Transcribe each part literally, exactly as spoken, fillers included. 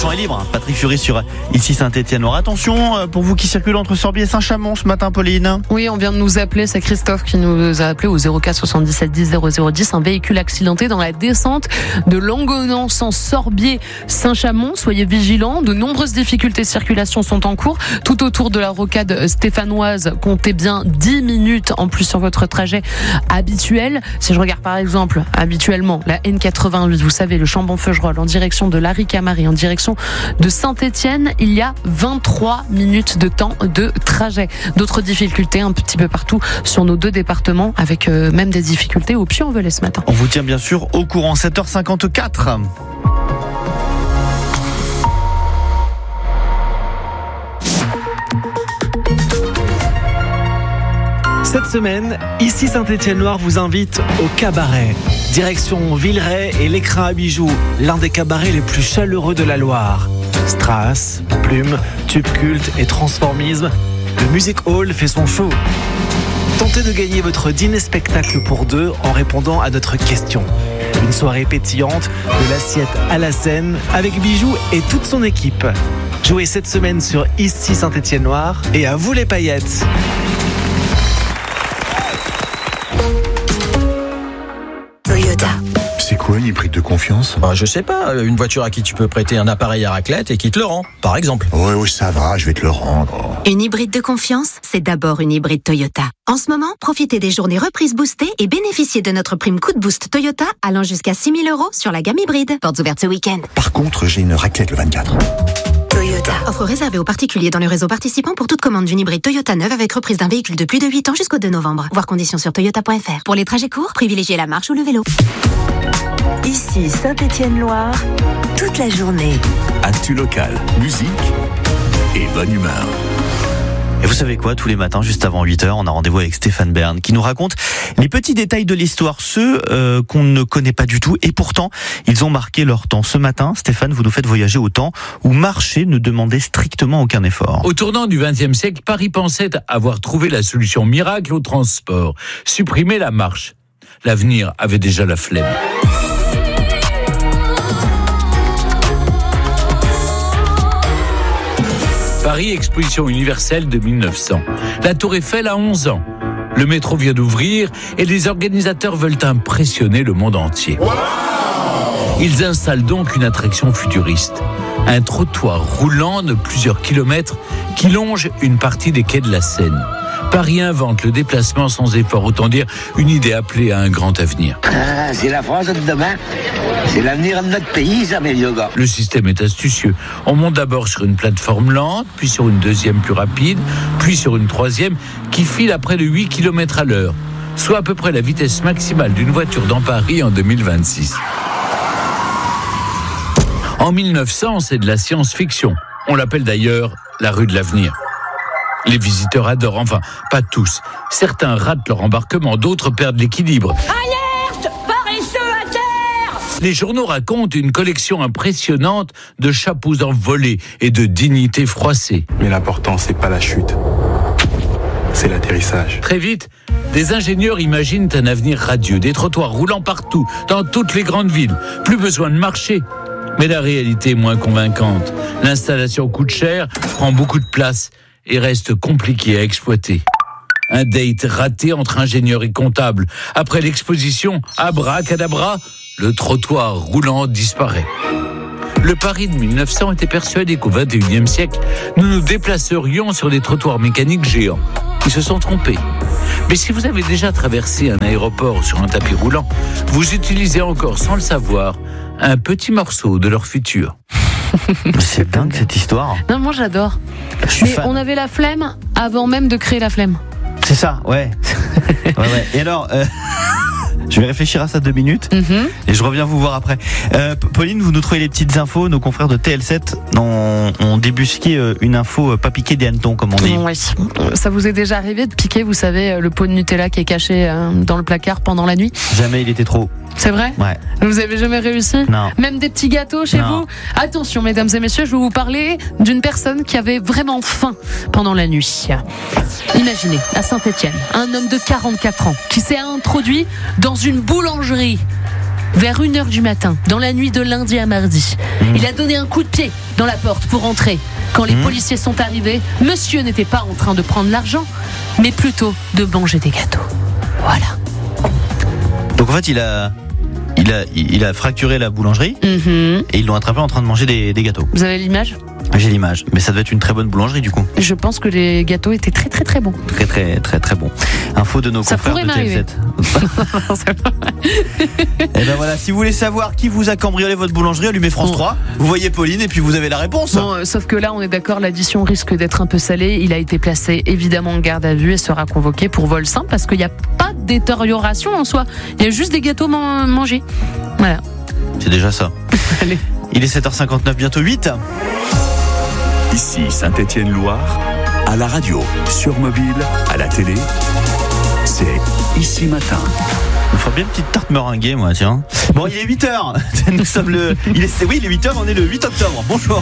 champ est libre. Patrick Fury sur ici Saint-Étienne-Loire. Attention pour vous qui circulez entre Sorbier et Saint-Chamond ce matin, Pauline. Oui, on vient de nous appeler, c'est Christophe qui nous a appelé au zéro quatre soixante-dix-sept dix zéro zéro dix. Un véhicule accidenté dans la descente de Langonance en Sorbier Saint-Chamond. Soyez vigilants, de nombreuses difficultés de circulation sont en cours. Tout autour de la rocade stéphanoise, comptez bien dix minutes en plus sur votre trajet habituel. Si je regarde par exemple habituellement la N quatre-vingt-huit, vous savez, le Chambon-Feugerolles en direction de Larry-Camarie, en direction de Saint-Étienne, il y a vingt-trois minutes de temps de trajet. D'autres difficultés un petit peu partout sur nos deux départements, avec euh, même des difficultés au Puy-en-Velay ce matin. On vous tient bien sûr au courant. sept heures cinquante-quatre. Cette semaine, ici Saint-Étienne-Loire vous invite au cabaret. Direction Villeray et l'Écrin à bijoux, l'un des cabarets les plus chaleureux de la Loire. Strass, plumes, tubes cultes et transformisme, le Music Hall fait son show. Tentez de gagner votre dîner-spectacle pour deux en répondant à notre question. Une soirée pétillante, de l'assiette à la scène, avec Bijoux et toute son équipe. Jouez cette semaine sur Ici Saint-Étienne-Loire et à vous les paillettes. Toyota. C'est quoi une hybride de confiance ? Bah, je sais pas, une voiture à qui tu peux prêter un appareil à raclette et qui te le rend, par exemple. Ouais, ouais, ça va, je vais te le rendre. Une hybride de confiance, c'est d'abord une hybride Toyota. En ce moment, profitez des journées reprises boostées et bénéficiez de notre prime coup de boost Toyota allant jusqu'à six mille euros sur la gamme hybride. Portes ouvertes ce week-end. Par contre, j'ai une raclette le vingt-quatre. Toyota. Offre réservée aux particuliers dans le réseau participant pour toute commande d'une hybride Toyota neuve avec reprise d'un véhicule de plus de huit ans jusqu'au deux novembre. Voir conditions sur toyota point f r. Pour les trajets courts, privilégiez la marche ou le vélo. Ici Saint-Étienne-Loire, toute la journée. Actu local, musique et bonne humeur. Et vous savez quoi, tous les matins, juste avant huit heures, on a rendez-vous avec Stéphane Bern qui nous raconte les petits détails de l'histoire, ceux euh, qu'on ne connaît pas du tout, et pourtant, ils ont marqué leur temps. Ce matin, Stéphane, vous nous faites voyager au temps où marcher ne demandait strictement aucun effort. Au tournant du vingtième siècle, Paris pensait avoir trouvé la solution miracle au transport, supprimer la marche. L'avenir avait déjà la flemme. Paris Exposition universelle de mille neuf cents. La Tour Eiffel a onze ans. Le métro vient d'ouvrir et les organisateurs veulent impressionner le monde entier. Ils installent donc une attraction futuriste. Un trottoir roulant de plusieurs kilomètres qui longe une partie des quais de la Seine. Paris invente le déplacement sans effort, autant dire une idée appelée à un grand avenir. Ah, c'est la France de demain. C'est l'avenir de notre pays, ça, mes vieux gars. Le système est astucieux. On monte d'abord sur une plateforme lente, puis sur une deuxième plus rapide, puis sur une troisième qui file à près de huit kilomètres à l'heure, soit à peu près la vitesse maximale d'une voiture dans Paris en deux mille vingt-six. En mille neuf cents, c'est de la science-fiction. On l'appelle d'ailleurs la rue de l'avenir. Les visiteurs adorent, enfin, pas tous. Certains ratent leur embarquement, d'autres perdent l'équilibre. Alerte ! Paresseux à terre ! Les journaux racontent une collection impressionnante de chapeaux envolés et de dignités froissées. Mais l'important, c'est pas la chute, c'est l'atterrissage. Très vite, des ingénieurs imaginent un avenir radieux, des trottoirs roulants partout, dans toutes les grandes villes. Plus besoin de marcher. Mais la réalité est moins convaincante. L'installation coûte cher, prend beaucoup de place et reste compliqué à exploiter. Un date raté entre ingénieurs et comptables. Après l'exposition, abracadabra, le trottoir roulant disparaît. Le Paris de mille neuf cents était persuadé qu'au vingt et unième siècle, nous nous déplacerions sur des trottoirs mécaniques géants. Ils se sont trompés. Mais si vous avez déjà traversé un aéroport sur un tapis roulant, vous utilisez encore, sans le savoir, un petit morceau de leur futur. C'est dingue cette histoire. Non, moi j'adore. Je Mais fan. on avait la flemme avant même de créer la flemme. C'est ça, ouais. ouais, ouais. Et alors, euh, je vais réfléchir à ça deux minutes Mm-hmm. et je reviens vous voir après. Euh, Pauline, vous nous trouvez les petites infos. Nos confrères de T L sept ont, ont débusqué une info pas piquée des hannetons, comme on dit. Oui. Ça vous est déjà arrivé de piquer, vous savez, le pot de Nutella qui est caché dans le placard pendant la nuit ? Jamais il était trop. C'est vrai ? Ouais. Vous avez jamais réussi ? Non. Même des petits gâteaux chez Non. vous ? Attention, mesdames et messieurs, je vais vous parler d'une personne qui avait vraiment faim pendant la nuit. Imaginez, à Saint-Étienne, un homme de quarante-quatre ans qui s'est introduit dans une boulangerie vers une heure du matin, dans la nuit de lundi à mardi. Mmh. Il a donné un coup de pied dans la porte pour entrer. Quand les mmh. policiers sont arrivés, monsieur n'était pas en train de prendre l'argent, mais plutôt de manger des gâteaux. Voilà. Donc en fait, il a, il a, il a fracturé la boulangerie mmh. et ils l'ont attrapé en train de manger des, des gâteaux. Vous avez l'image ? J'ai l'image, mais ça devait être une très bonne boulangerie du coup. Je pense que les gâteaux étaient très très très bons. Très très très très bons. Info de nos ça confrères de T F sept. Et ben voilà, si vous voulez savoir qui vous a cambriolé votre boulangerie, allumez France bon. trois. Vous voyez Pauline et puis vous avez la réponse. Bon, euh, sauf que là, on est d'accord, l'addition risque d'être un peu salée. Il a été placé évidemment en garde à vue et sera convoqué pour vol simple parce qu'il n'y a pas de détérioration en soi. Il y a juste des gâteaux man- mangés. Voilà. C'est déjà ça. Allez. Il est sept heures cinquante-neuf, bientôt huit. Ici Saint-Étienne-Loire, à la radio, sur mobile, à la télé, c'est Ici Matin. On fera bien une petite tarte meringuée, moi, tiens. Bon, il est huit heures. Nous sommes le. Il est... Oui, il est huit heures, on est le huit octobre. Bonjour.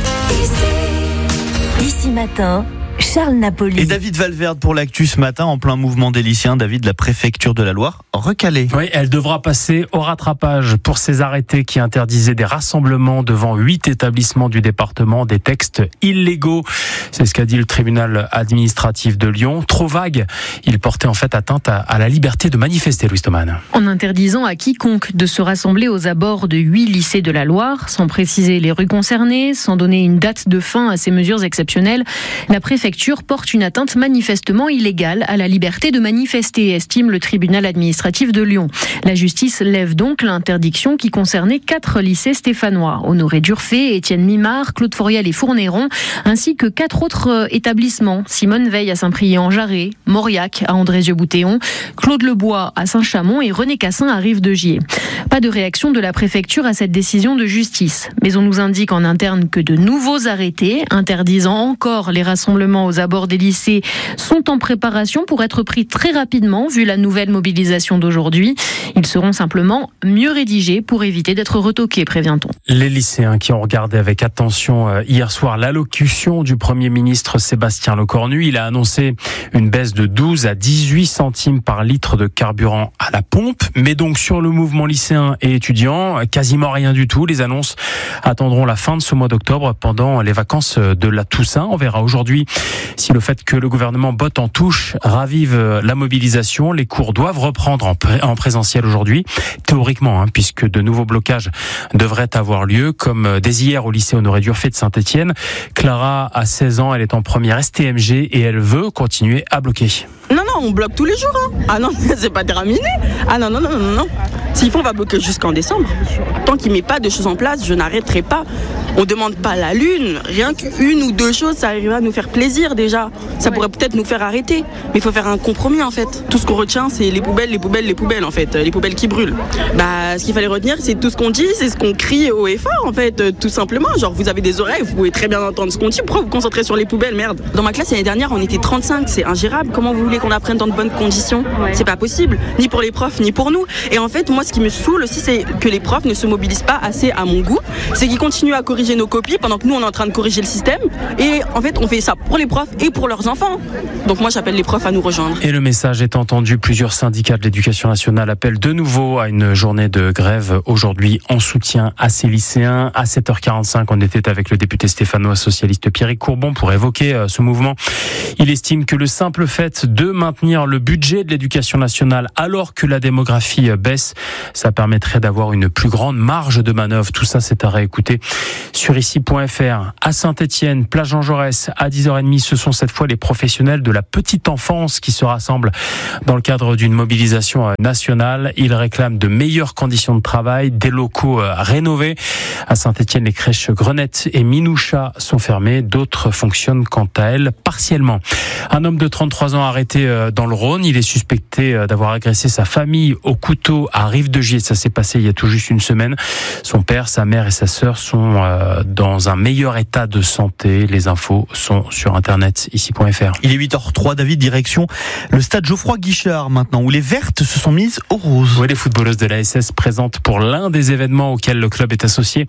Ici, Ici Matin. Charles Napoli. Et David Valverde pour l'actu ce matin, en plein mouvement des lycéens. David, la préfecture de la Loire, recalée. Oui, elle devra passer au rattrapage pour ces arrêtés qui interdisaient des rassemblements devant huit établissements du département, des textes illégaux. C'est ce qu'a dit le tribunal administratif de Lyon. Trop vague, il portait en fait atteinte à, à la liberté de manifester, Louis Thoman. En interdisant à quiconque de se rassembler aux abords de huit lycées de la Loire, sans préciser les rues concernées, sans donner une date de fin à ces mesures exceptionnelles, la préfecture porte une atteinte manifestement illégale à la liberté de manifester, estime le tribunal administratif de Lyon. La justice lève donc l'interdiction qui concernait quatre lycées stéphanois, Honoré Durfé, Étienne Mimard, Claude Foriel et Fournéron, ainsi que quatre autres établissements, Simone Veil à Saint-Priest-en-Jarret, Mauriac à Andrézieux-Boutéon, Claude Lebois à Saint-Chamond et René Cassin à Rive-de-Gier. Pas de réaction de la préfecture à cette décision de justice, mais on nous indique en interne que de nouveaux arrêtés interdisant encore les rassemblements aux abords des lycées sont en préparation pour être pris très rapidement vu la nouvelle mobilisation d'aujourd'hui. Ils seront simplement mieux rédigés pour éviter d'être retoqués, prévient-on. Les lycéens qui ont regardé avec attention hier soir l'allocution du Premier ministre Sébastien Lecornu, il a annoncé une baisse de douze à dix-huit centimes par litre de carburant à la pompe, mais donc sur le mouvement lycéen et étudiant, quasiment rien du tout. Les annonces attendront la fin de ce mois d'octobre pendant les vacances de la Toussaint. On verra aujourd'hui si le fait que le gouvernement botte en touche ravive la mobilisation. Les cours doivent reprendre en, pré- en présentiel aujourd'hui, théoriquement, hein, puisque de nouveaux blocages devraient avoir lieu, comme dès hier au lycée Honoré Durfé de Saint-Étienne. Clara a seize ans, elle est en première S T M G et elle veut continuer à bloquer. Non, non, on bloque tous les jours. Hein. Ah non, c'est pas terminé. Ah non, non, non, non, non. S'il faut, on va bloquer jusqu'en décembre. Tant qu'il ne met pas de choses en place, je n'arrêterai pas. On ne demande pas la lune. Rien qu'une ou deux choses, ça arrivera à nous faire plaisir déjà. Ça pourrait peut-être nous faire arrêter. Mais il faut faire un compromis en fait. Tout ce qu'on retient, c'est les poubelles, les poubelles, les poubelles en fait. Les poubelles qui brûlent. Bah, ce qu'il fallait retenir, c'est tout ce qu'on dit, c'est ce qu'on crie haut et fort en fait. Tout simplement. Genre, vous avez des oreilles, vous pouvez très bien entendre ce qu'on dit. Pourquoi vous vous concentrez sur les poubelles, merde? Dans ma classe l'année dernière, on était trente-cinq. C'est ingérable. Comment vous voulez qu'on apprenne dans de bonnes conditions? C'est pas possible. Ni pour les profs, ni pour nous. Et en fait, moi, ce qui me saoule aussi, c'est que les profs ne se mobilisent pas assez à mon goût. C'est qu'ils continuent à corriger nos copies pendant que nous, on est en train de corriger le système. Et en fait, on fait ça pour les profs et pour leurs enfants. Donc moi, j'appelle les profs à nous rejoindre. Et le message est entendu. Plusieurs syndicats de l'éducation nationale appellent de nouveau à une journée de grève aujourd'hui en soutien à ces lycéens. À sept heures quarante-cinq, on était avec le député stéphanois socialiste Pierrick Courbon pour évoquer ce mouvement. Il estime que le simple fait de maintenir le budget de l'éducation nationale alors que la démographie baisse, ça permettrait d'avoir une plus grande marge de manœuvre. Tout ça, c'est à réécouter sur ici point f r. À Saint-Étienne, plage Jean Jaurès, à dix heures trente, ce sont cette fois les professionnels de la petite enfance qui se rassemblent dans le cadre d'une mobilisation nationale. Ils réclament de meilleures conditions de travail, des locaux rénovés. À Saint-Étienne, les crèches Grenette et Minoucha sont fermées. D'autres fonctionnent quant à elles partiellement. Un homme de trente-trois ans arrêté dans le Rhône. Il est suspecté d'avoir agressé sa famille au couteau à Rive-de-Gier. Ça s'est passé il y a tout juste une semaine. Son père, sa mère et sa sœur sont dans un meilleur état de santé. Les infos sont sur internet, ici point f r. Il est huit heures trois, David, direction le stade Geoffroy Guichard maintenant, où les Vertes se sont mises au rose. Oui, les footballeuses de l'A S S présentent pour l'un des événements auxquels le club est associé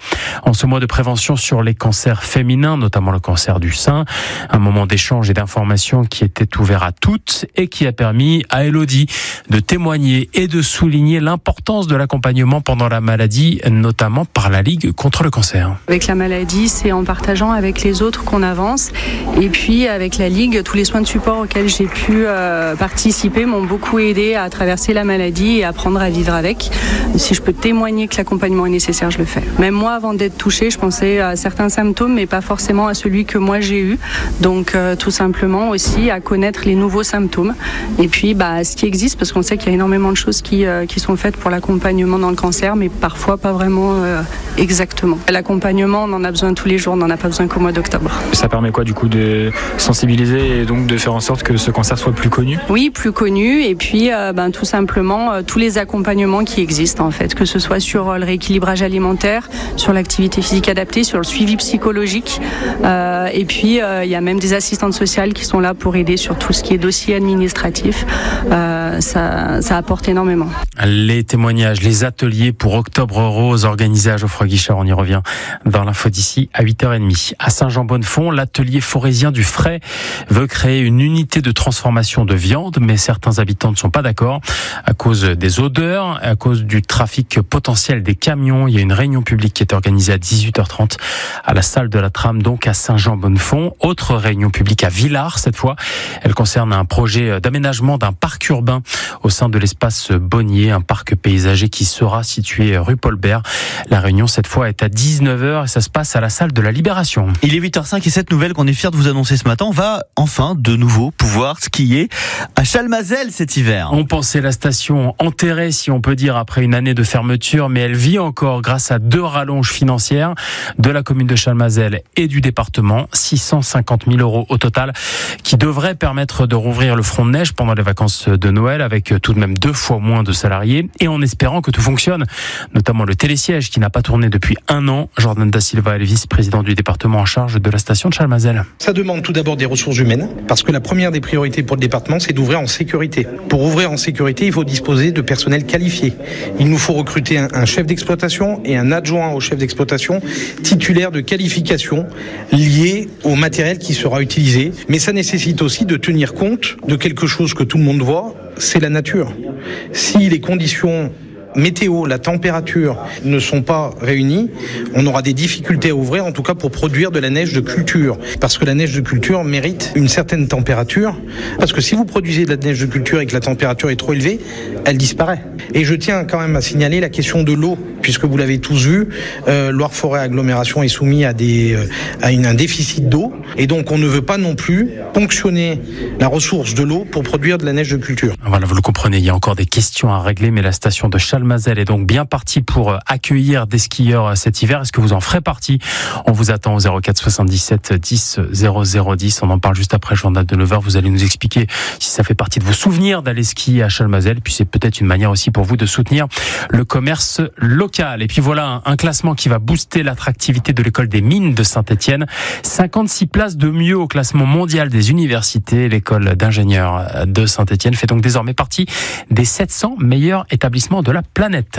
En ce mois de prévention sur les cancers féminins, notamment le cancer du sein, un moment d'échange et d'information qui était ouvert à toutes et qui a permis à Elodie de témoigner et de souligner l'importance de l'accompagnement pendant la maladie, notamment par la Ligue contre le cancer. Avec la maladie, c'est en partageant avec les autres qu'on avance. Et puis avec la Ligue, tous les soins de support auxquels j'ai pu euh, participer m'ont beaucoup aidé à traverser la maladie et apprendre à vivre avec. Si je peux témoigner que l'accompagnement est nécessaire, je le fais. Même moi, avant d'être touchée, je pensais à certains symptômes, mais pas forcément à celui que moi j'ai eu. Donc euh, tout simplement aussi à connaître les nouveaux symptômes. Et puis bah, ce qui existe, parce qu'on sait qu'il y a énormément de choses qui, euh, qui sont faites pour l'accompagnement dans le cancer, mais parfois pas vraiment euh, exactement. L'accompagnement, on en a besoin tous les jours, on n'en a pas besoin qu'au mois d'octobre. Ça permet quoi du coup de sensibiliser et donc de faire en sorte que ce cancer soit plus connu ? Oui, plus connu, et puis euh, ben, tout simplement euh, tous les accompagnements qui existent en fait, que ce soit sur euh, le rééquilibrage alimentaire, sur l'activité physique adaptée, sur le suivi psychologique, euh, et puis il euh, y a même des assistantes sociales qui sont là pour aider sur tout ce qui est dossier administratif. Euh, ça, ça apporte énormément. Les témoignages, les ateliers pour Octobre Rose organisés à Geoffroy Guichard, on y revient dans l'info d'ici à huit heures trente. À Saint-Jean-Bonnefond, l'atelier forésien du Frais veut créer une unité de transformation de viande, mais certains habitants ne sont pas d'accord à cause des odeurs, à cause du trafic potentiel des camions. Il y a une réunion publique qui est organisée à dix-huit heures trente à la salle de la Trame, donc à Saint-Jean-Bonnefond. Autre réunion publique à Villars, cette fois. Elle concerne un projet d'aménagement d'un parc urbain au sein de l'espace Bonnier, un parc paysager qui sera situé rue Paul Bert. La réunion, cette fois, est à dix-neuf heures et ça se passe à la salle de la Libération. Il est huit heures cinq et cette nouvelle qu'on est fiers de vous annoncer ce matin, on va enfin de nouveau pouvoir skier à Chalmazel cet hiver. On pensait la station enterrée, si on peut dire, après une année de fermeture, mais elle vit encore grâce à deux rallonges financières de la commune de Chalmazel et du département, six cent cinquante mille euros au total, qui devraient permettre de rouvrir le front de neige pendant les vacances de Noël, avec tout de même deux fois moins de salariés, et en espérant que tout fonctionne, notamment le télésiège qui n'a pas tourné depuis un an. Jordan Da Silva est le vice-président du département en charge de la station de Chalmazel. Ça demande tout d'abord des ressources humaines, parce que la première des priorités pour le département, c'est d'ouvrir en sécurité. Pour ouvrir en sécurité, il faut disposer de personnel qualifié. Il nous faut recruter un, un chef d'exploitation et un adjoint au chef d'exploitation titulaire de qualification liée au matériel qui sera utilisé. Mais ça nécessite aussi de tenir compte de quelque chose que tout le monde voit, c'est la nature. Si les conditions météo, la température ne sont pas réunies, on aura des difficultés à ouvrir, en tout cas pour produire de la neige de culture. Parce que la neige de culture mérite une certaine température. Parce que si vous produisez de la neige de culture et que la température est trop élevée, elle disparaît. Et je tiens quand même à signaler la question de l'eau, puisque vous l'avez tous vu, euh, Loire-Forêt Agglomération est soumis à, des, euh, à une, un déficit d'eau. Et donc on ne veut pas non plus ponctionner la ressource de l'eau pour produire de la neige de culture. Voilà, vous le comprenez, il y a encore des questions à régler, mais la station de Chalmazel est donc bien partie pour accueillir des skieurs cet hiver. Est-ce que vous en ferez partie ? On vous attend au zéro quatre soixante-dix-sept dix zéro zéro dix. On en parle juste après le journal de neuf heures. Vous allez nous expliquer si ça fait partie de vos souvenirs d'aller skier à Chalmazel. Puis c'est peut-être une manière aussi pour vous de soutenir le commerce local. Et puis voilà, un classement qui va booster l'attractivité de l'école des mines de Saint-Étienne. cinquante-six places de mieux au classement mondial des universités. L'école d'ingénieurs de Saint-Étienne fait donc désormais partie des sept cents meilleurs établissements de la planète.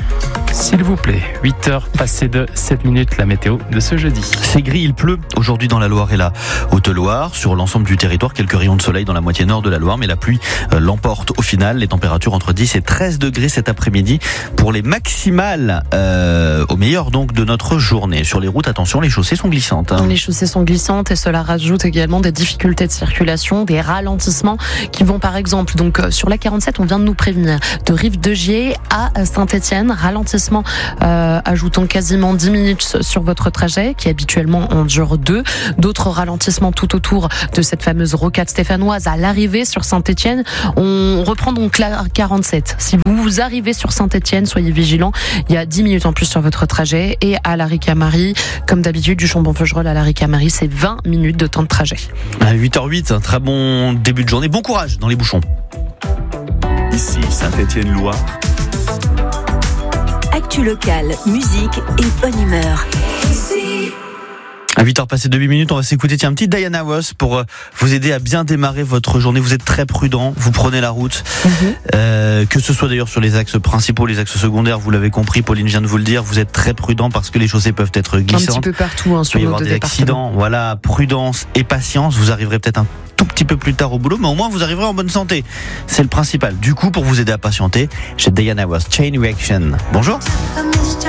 S'il vous plaît, huit heures passées de sept minutes, la météo de ce jeudi. C'est gris, il pleut aujourd'hui dans la Loire et la Haute-Loire. Sur l'ensemble du territoire, quelques rayons de soleil dans la moitié nord de la Loire, mais la pluie euh, l'emporte au final. Les températures entre dix et treize degrés cet après-midi pour les maximales euh, au meilleur donc de notre journée. Sur les routes, attention, les chaussées sont glissantes. Hein. Les chaussées sont glissantes et cela rajoute également des difficultés de circulation, des ralentissements qui vont par exemple donc sur la quarante-sept, on vient de nous prévenir, de Rive-de-Gier à Saint-Étienne, ralentissement euh, ajoutant quasiment dix minutes sur votre trajet qui habituellement en dure deux. D'autres ralentissements tout autour de cette fameuse rocade stéphanoise à l'arrivée sur Saint-Étienne. On reprend donc la quarante-sept. Si vous arrivez sur Saint-Étienne, soyez vigilants. Il y a dix minutes en plus sur votre trajet et à la Ricamarie, comme d'habitude, du Chambon-Feugerolles à la Ricamarie, c'est vingt minutes de temps de trajet. À huit heures huit, un très bon début de journée. Bon courage dans les bouchons. Ici Saint-Étienne-Loire. Actu locale, musique et bonne humeur. À huit heures passées de huit minutes, on va s'écouter tiens, un petit Diana Ross pour vous aider à bien démarrer votre journée. Vous êtes très prudent, vous prenez la route, mm-hmm. euh, que ce soit d'ailleurs sur les axes principaux, les axes secondaires, vous l'avez compris, Pauline vient de vous le dire, vous êtes très prudent parce que les chaussées peuvent être glissantes. Un petit peu partout, hein, sur il peut y nos avoir deux des accidents. Voilà, prudence et patience. Vous arriverez peut-être un tout petit peu plus tard au boulot, mais au moins vous arriverez en bonne santé. C'est le principal. Du coup, pour vous aider à patienter, j'ai Diana Ross, Chain Reaction. Bonjour.